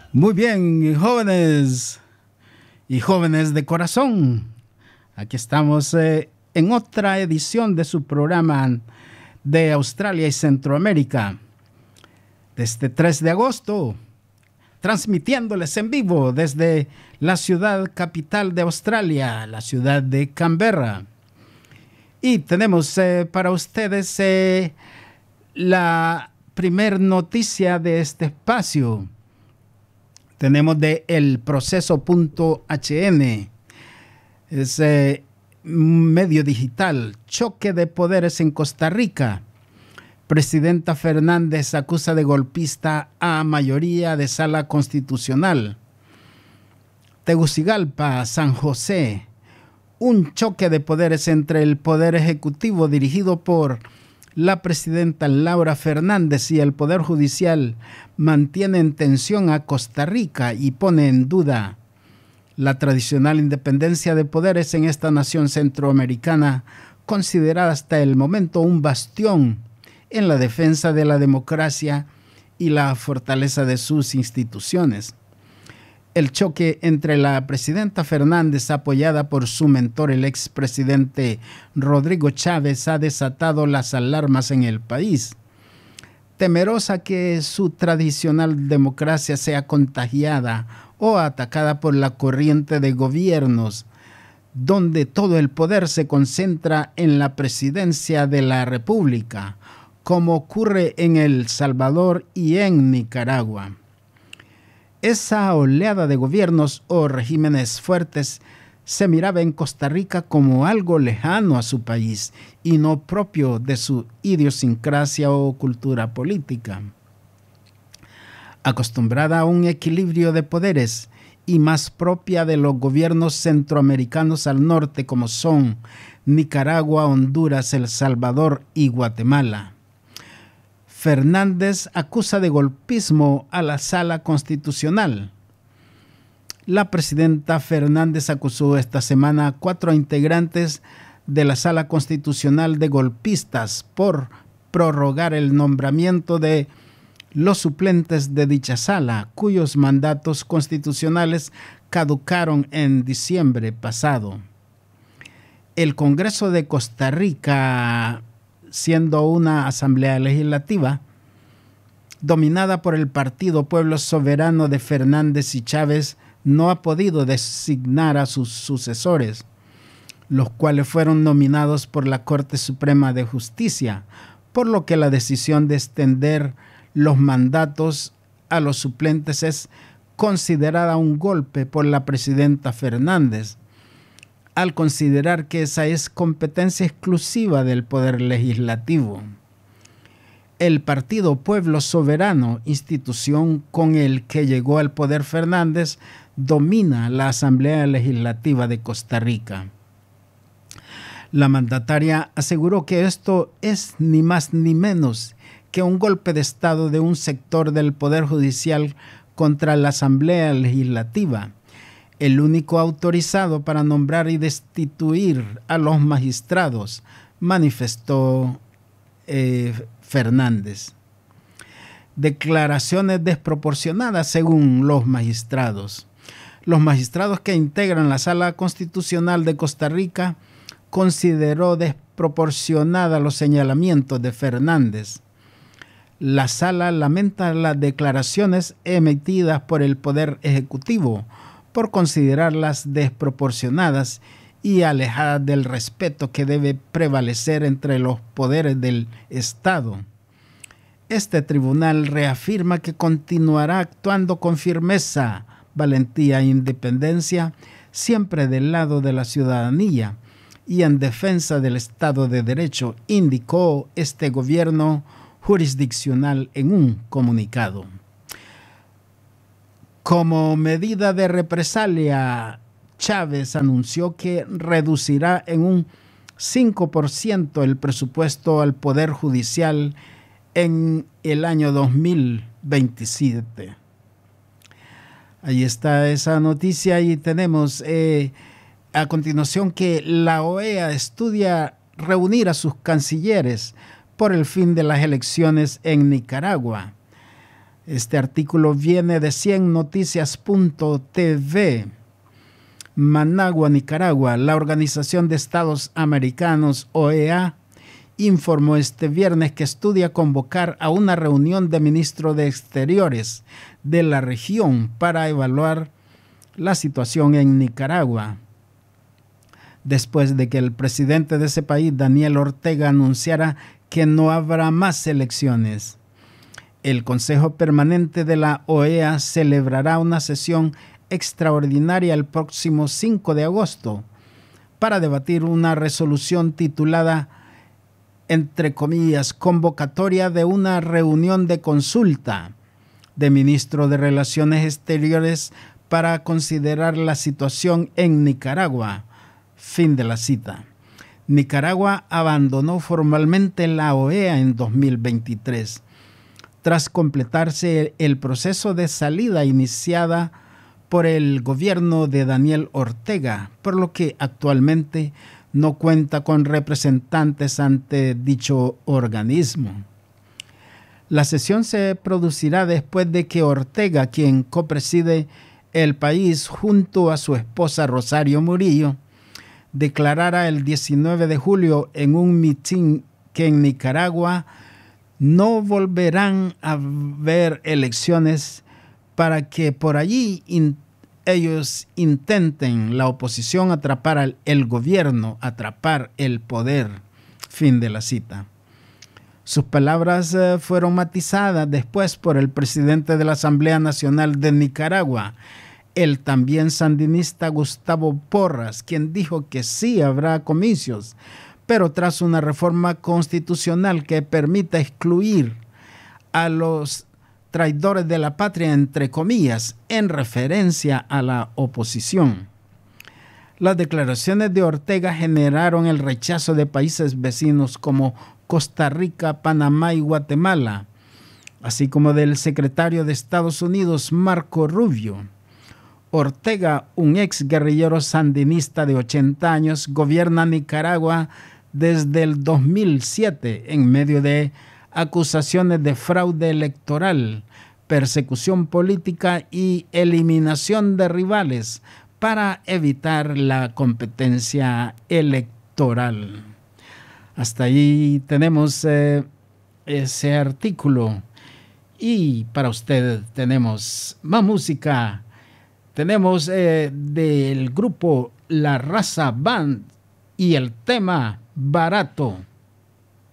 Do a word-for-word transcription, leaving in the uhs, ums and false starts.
Muy bien, jóvenes y jóvenes de corazón. Aquí estamos eh, en otra edición de su programa de Australia y Centroamérica. Desde tres de agosto, transmitiéndoles en vivo desde la ciudad capital de Australia, la ciudad de Canberra. Y tenemos eh, para ustedes eh, la primer noticia de este espacio. Tenemos de el proceso punto h n, es eh, un medio digital, choque de poderes en Costa Rica. Presidenta Fernández acusa de golpista a mayoría de sala constitucional. Tegucigalpa, San José, un choque de poderes entre el Poder Ejecutivo dirigido por la presidenta Laura Fernández y el Poder Judicial mantiene en tensión a Costa Rica y pone en duda la tradicional independencia de poderes en esta nación centroamericana, considerada hasta el momento un bastión en la defensa de la democracia y la fortaleza de sus instituciones. El choque entre la presidenta Fernández, apoyada por su mentor, el expresidente Rodrigo Chávez, ha desatado las alarmas en el país. Temerosa que su tradicional democracia sea contagiada o atacada por la corriente de gobiernos, donde todo el poder se concentra en la presidencia de la República, como ocurre en El Salvador y en Nicaragua. Esa oleada de gobiernos o regímenes fuertes se miraba en Costa Rica como algo lejano a su país y no propio de su idiosincrasia o cultura política. Acostumbrada a un equilibrio de poderes y más propia de los gobiernos centroamericanos al norte como son Nicaragua, Honduras, El Salvador y Guatemala. Fernández acusa de golpismo a la Sala Constitucional. La presidenta Fernández acusó esta semana a cuatro integrantes de la Sala Constitucional de golpistas por prorrogar el nombramiento de los suplentes de dicha sala, cuyos mandatos constitucionales caducaron en diciembre pasado. El Congreso de Costa Rica, siendo una asamblea legislativa dominada por el Partido Pueblo Soberano de Fernández y Chávez, no ha podido designar a sus sucesores, los cuales fueron nominados por la Corte Suprema de Justicia, por lo que la decisión de extender los mandatos a los suplentes es considerada un golpe por la presidenta Fernández, al considerar que esa es competencia exclusiva del Poder Legislativo. El Partido Pueblo Soberano, institución con el que llegó al poder Fernández, domina la Asamblea Legislativa de Costa Rica. La mandataria aseguró que esto es ni más ni menos que un golpe de Estado de un sector del Poder Judicial contra la Asamblea Legislativa, el único autorizado para nombrar y destituir a los magistrados, manifestó eh, Fernández. Declaraciones desproporcionadas según los magistrados. Los magistrados que integran la Sala Constitucional de Costa Rica consideró desproporcionada los señalamientos de Fernández. La sala lamenta las declaraciones emitidas por el Poder Ejecutivo por considerarlas desproporcionadas y alejadas del respeto que debe prevalecer entre los poderes del Estado. Este tribunal reafirma que continuará actuando con firmeza, valentía e independencia, siempre del lado de la ciudadanía y en defensa del Estado de Derecho, indicó este gobierno jurisdiccional en un comunicado. Como medida de represalia, Chávez anunció que reducirá en un cinco por ciento el presupuesto al Poder Judicial en el año dos mil veintisiete. Ahí está esa noticia y tenemos eh, a continuación que la O E A estudia reunir a sus cancilleres por el fin de las elecciones en Nicaragua. Este artículo viene de cien noticias punto t v. Managua, Nicaragua. La Organización de Estados Americanos, O E A, informó este viernes que estudia convocar a una reunión de ministros de Exteriores de la región para evaluar la situación en Nicaragua, después de que el presidente de ese país, Daniel Ortega, anunciara que no habrá más elecciones. El Consejo Permanente de la O E A celebrará una sesión extraordinaria el próximo cinco de agosto para debatir una resolución titulada, entre comillas, convocatoria de una reunión de consulta de ministros de Relaciones Exteriores para considerar la situación en Nicaragua. Fin de la cita. Nicaragua abandonó formalmente la O E A en dos mil veintitrés, tras completarse el proceso de salida iniciada por el gobierno de Daniel Ortega, por lo que actualmente no cuenta con representantes ante dicho organismo. La sesión se producirá después de que Ortega, quien copreside el país junto a su esposa Rosario Murillo, declarara el diecinueve de julio en un mitin que en Nicaragua no volverán a haber elecciones para que por allí in, ellos intenten, la oposición, atrapar al el gobierno, atrapar el poder. Fin de la cita. Sus palabras eh, fueron matizadas después por el presidente de la Asamblea Nacional de Nicaragua, el también sandinista Gustavo Porras, quien dijo que sí habrá comicios, pero tras una reforma constitucional que permita excluir a los traidores de la patria, entre comillas, en referencia a la oposición. Las declaraciones de Ortega generaron el rechazo de países vecinos como Costa Rica, Panamá y Guatemala, así como del secretario de Estados Unidos, Marco Rubio. Ortega, un ex guerrillero sandinista de ochenta años, gobierna Nicaragua desde el dos mil siete en medio de acusaciones de fraude electoral, persecución política y eliminación de rivales para evitar la competencia electoral. Hasta ahí tenemos eh, ese artículo. Y para usted tenemos más música. Tenemos eh, del grupo La Raza Band y el tema Barato.